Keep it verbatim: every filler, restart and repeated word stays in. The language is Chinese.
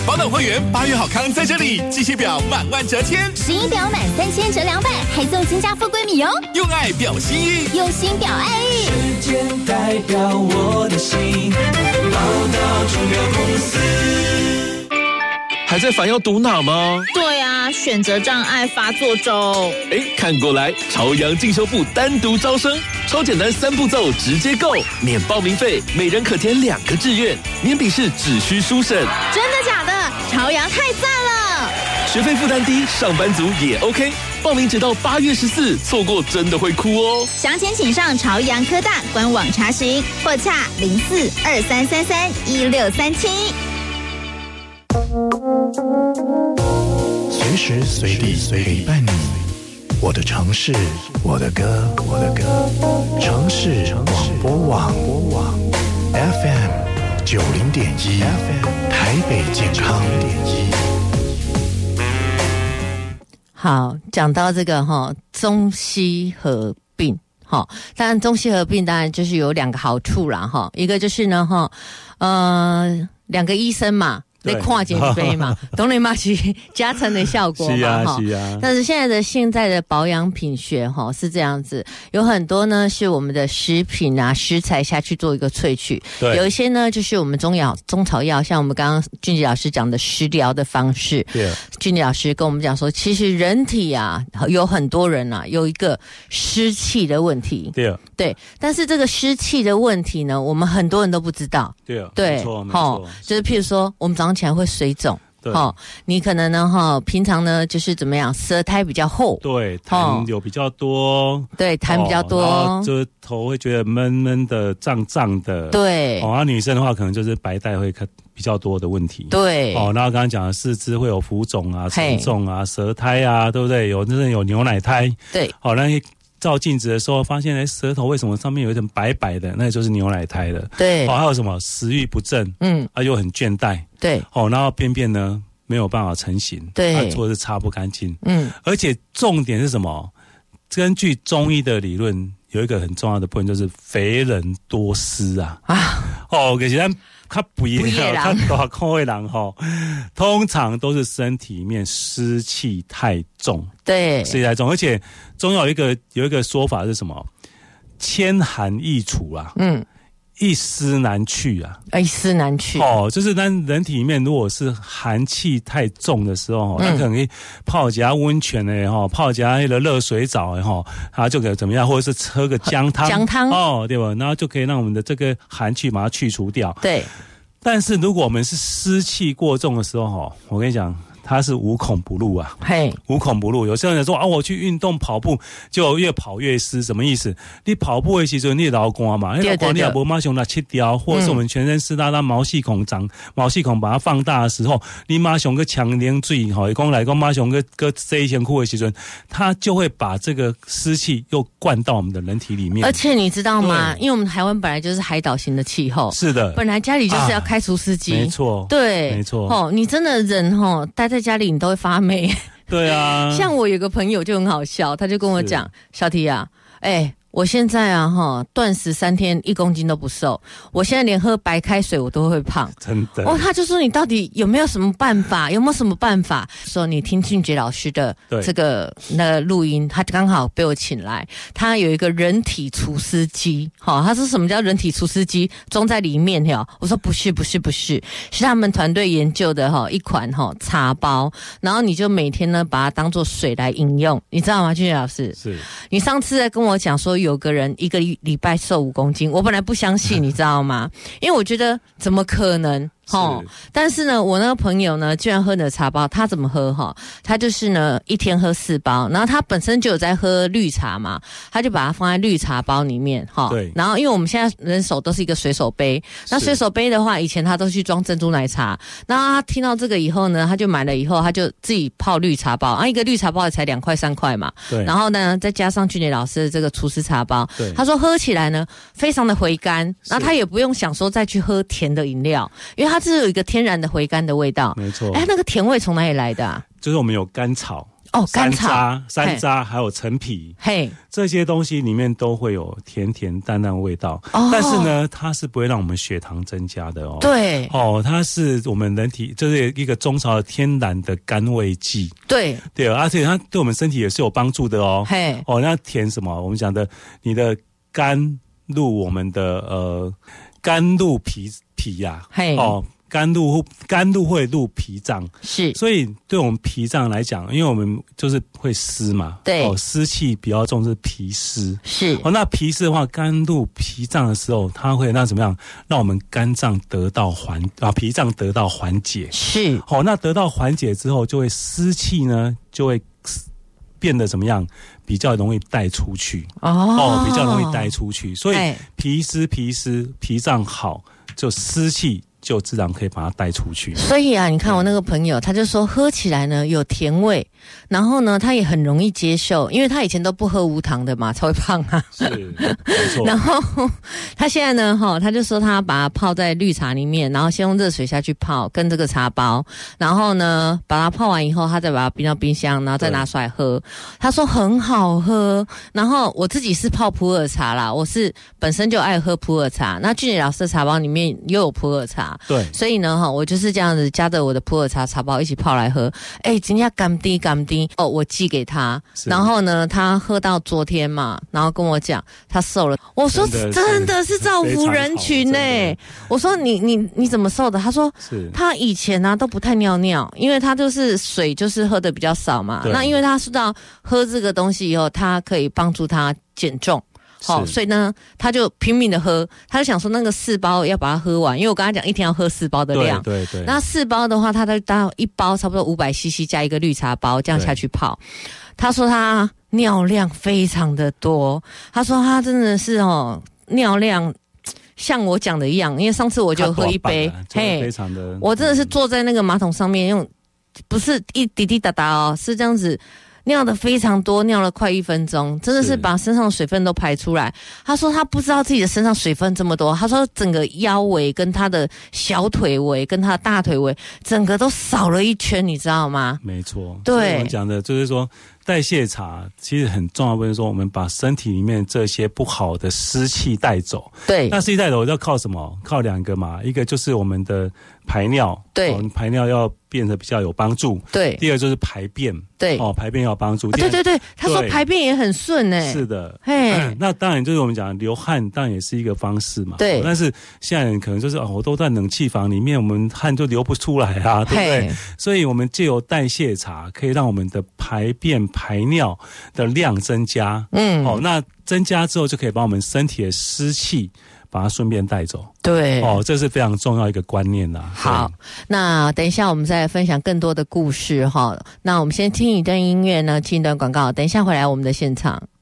保暖会员八月好康在这里，机械表满万折千， 石英表满三千折两百，还送金家富贵米哦。 用爱表心意， 用心表爱意。 时间代表我的心，宝岛中油公司。 还在烦要读哪吗？ 对啊，选择障碍发作中。 哎，看过来，朝阳进修部单独招生，超简单三步骤直接购，免报名费，每人可填两个志愿，免笔试只需书审。 真的假的？朝阳太赞了！ 学费负担低，上班族也 OK。报名直到八月十四，错过真的会哭哦。 详情请上朝阳科大官网查询，或洽零四二三三三一六三七。 随时随地陪伴你，我的城市，我的歌，我的歌，城市广播网 F M 九零点一，台北健康点一。 好，讲到这个哈，中西合并哈，当然中西合并当然就是有两个好处啦哈，一个就是呢哈，呃，两个医生嘛。在跨界杯嘛，懂你嘛？是加成的效果嘛， 是啊是啊。 但是现在的现在的保养品学哈是这样子，有很多呢是我们的食品啊食材下去做一个萃取， 对， 有一些呢就是我们中药中草药，像我们刚刚俊杰老师讲的食疗的方式， 对， 俊杰老师跟我们讲说，其实人体啊有很多人啊有一个湿气的问题， 对对，但是这个湿气的问题呢，我们很多人都不知道， 对对， 没错没错， 就是譬如说我们早上起来会水肿，哦，你可能呢哈，平常呢就是怎么样，舌苔比较厚， 对，痰有比较多， 对，痰比较多， 哦、就头会觉得闷闷的、胀胀的， 对。 哦，那、啊、女生的话，可能就是白带会比较多的问题， 对。 哦，然后刚刚讲的四肢会有浮肿啊、沉重啊、舌苔啊，对不对？有真的有牛奶苔， 对。 好、哦，那照镜子的时候，发现哎，舌头为什么上面有一点白白的？那就是牛奶苔的。 对。 哦，还有什么食欲不振，嗯，啊又很倦怠， 对。 哦，然后便便呢没有办法成型， 对， 啊，或者是擦不干净， 嗯。而且重点是什么？根据中医的理论，有一个很重要的部分就是肥人多湿啊。啊，哦，可是咱较肥的、较大块的人哈，通常都是身体里面湿气太重。 对， 湿气太重，而且中药有一个有一个说法是什么？千寒易除啊，嗯，一湿难去啊， 一湿难去哦，就是咱人体里面如果是寒气太重的时候，那、嗯、可能可以泡加温泉的哈，泡加那个热水澡的哈，它就可以怎么样，或者是喝个姜汤， 姜汤哦，对吧？然后就可以让我们的这个寒气把它去除掉。 对， 但是如果我们是湿气过重的时候哈，我跟你讲。它是无孔不入啊，嘿，无孔不入。有些人说啊，我去运动跑步，就越跑越湿，什么意思？你跑步的时候你老汗嘛，那老汗你也不马上来切掉，或者是我们全身湿哒哒，毛细孔长，毛细孔把它放大的时候，你马上个强凉水，哈，一讲来讲马上个个这一千裤的时候，它就会把这个湿气又灌到我们的人体里面。 而且你知道吗？因为我们台湾本来就是海岛型的气候， 是的， 本来家里就是要开除湿机， 啊、没错， 对， 没错。 哦，你真的人哈待在家里，你都会发霉。 对啊， 像我有个朋友就很好笑，他就跟我讲，小提啊，哎、欸。我现在啊哈，断食三天一公斤都不瘦，我现在连喝白开水我都会胖， 真的。 哦，他就说你到底有没有什么办法？有没有什么办法？说你听俊杰老师的这个那个录音，他刚好被我请来，他有一个人体除湿机，哈、哦，他说什么叫人体除湿机？装在里面哈，我说不是不是不是，是他们团队研究的哈一款哈茶包，然后你就每天呢把它当做水来饮用，你知道吗？俊杰老师， 是你上次在跟我讲说。有个人一个礼拜瘦五公斤，我本来不相信，你知道吗？因为我觉得怎么可能？哦，但是呢，我那个朋友呢，居然喝你的茶包，他怎么喝哈？他就是呢，一天喝四包，然后他本身就有在喝绿茶嘛，他就把它放在绿茶包里面哈。对。然后因为我们现在人手都是一个水手杯，那水手杯的话，以前他都去装珍珠奶茶，然后他听到这个以后呢，他就买了以后，他就自己泡绿茶包，啊，一个绿茶包才两块三块嘛。对。然后呢，再加上俊杰老师的这个厨师茶包，对，他说喝起来呢，非常的回甘，然后他也不用想说再去喝甜的饮料，因为它是有一个天然的回甘的味道， 没错。 哎，那个甜味从哪里来的啊？ 就是我们有甘草哦，甘草、 山楂还有陈皮， 嘿， 这些东西里面都会有甜甜淡淡的味道。哦，但是呢，它是不会让我们血糖增加的哦。 对， 哦，它是我们人体就是一个中草的天然的甘味剂。 对对，而且它对我们身体也是有帮助的哦。 嘿， 哦，那甜什么？我们讲的，你的甘入我们的呃甘入脾脾呀、啊，嘿，哦。甘露甘露会入脾脏， 是， 所以对我们脾脏来讲，因为我们就是会湿嘛， 对， 哦，湿气比较重是脾湿， 是， 哦，那脾湿的话，甘入脾脏的时候，它会让怎么样？让我们肝脏得到缓啊，脾脏得到缓解， 是， 哦，那得到缓解之后，就会湿气呢就会变得怎么样？比较容易带出去，哦，哦，比较容易带出去，所以脾湿脾湿脾脏好，就湿气。就自然可以把它带出去。 所以啊，你看我那个朋友，他就说喝起来呢有甜味，然后呢他也很容易接受，因为他以前都不喝无糖的嘛，才会胖啊。 是，没错。 然后他现在呢，哈，他就说他把它泡在绿茶里面，然后先用热水下去泡，跟这个茶包，然后呢把它泡完以后，他再把它冰到冰箱，然后再拿出来喝。他说很好喝。然后我自己是泡普洱茶啦，我是本身就爱喝普洱茶，那俊杰老师的茶包里面又有普洱茶。 对， 所以呢，哈，我就是这样子加着我的普洱茶茶包一起泡来喝。哎，今天甘滴甘滴哦，我寄给他，然后呢，他喝到昨天嘛，然后跟我讲他瘦了。我说真的 是, 真的是造福人群呢、欸。我说你你你怎么瘦的？他说是他以前啊都不太尿尿，因为他就是水就是喝的比较少嘛。那因为他知道喝这个东西以后，他可以帮助他减重。好、哦，所以呢，他就拼命的喝，他就想说那个四包要把它喝完，因为我跟他讲一天要喝四包的量， 对对对。 那四包的话，他再搭一包差不多五百 C C 加一个绿茶包，这样下去泡。他说他尿量非常的多，他说他真的是哦尿量像我讲的一样，因为上次我就喝一杯， 嘿，非常的， 我真的是坐在那个马桶上面用，不是一滴滴答答哦，是这样子。尿的非常多，尿了快一分钟，真的是把身上的水分都排出来。他说他不知道自己的身上水分这么多，他说整个腰围跟他的小腿围跟他的大腿围整个都少了一圈，你知道吗？ 没错， 对， 我们讲的就是说代谢茶其实很重要，不是说我们把身体里面这些不好的湿气带走。 对， 那湿气带走要靠什么？靠两个嘛，一个就是我们的排尿， 对， 哦、排尿要变得比较有帮助。 对， 第二个就是排便， 对， 哦，排便要有帮助、 啊。对对对，他说排便也很顺诶。 是的， 嘿、 嗯，那当然就是我们讲流汗，当然也是一个方式嘛。 对， 哦、但是现在人可能就是哦，我都在冷气房里面，我们汗就流不出来啊，对不对？所以我们借由代谢茶，可以让我们的排便排尿的量增加。嗯，哦，那增加之后就可以把我们身体的湿气把它顺便带走。 对， 哦，这是非常重要一个观念啦。 好，那等一下我们再来分享更多的故事哈。那我们先听一段音乐呢，听一段广告，等一下回来我们的现场。